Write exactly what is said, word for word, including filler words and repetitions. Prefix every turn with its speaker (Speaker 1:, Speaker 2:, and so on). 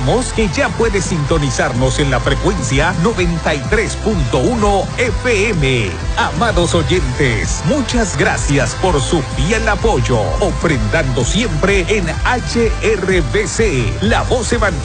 Speaker 1: recordamos que ya puedes sintonizarnos en la frecuencia noventa y tres punto uno F M. Amados oyentes, muchas gracias por su fiel apoyo, ofrendando siempre en H R B C, la voz evangélica